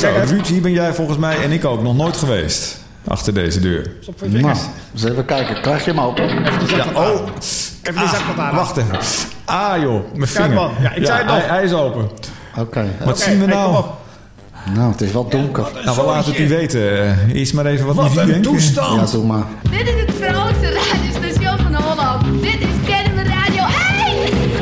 Zo, Ruud, hier ben jij volgens mij en ik ook nog nooit geweest. Achter deze deur. Nou, eens even kijken. Krijg je hem open? Ja, oh. Even de zakmat aan. Wacht even. Ah joh, mijn vinger. man. Ja, ik zei het nog. Hij is open. Oké. Wat zien we nou? Nou, het is wel donker. Nou, we laten het u weten. Eerst maar even wat Wat muziek een denken. toestand. Ja, doe maar. Dit is het vrolijkste radiostation van Holland. Dit is Kennen we Radio.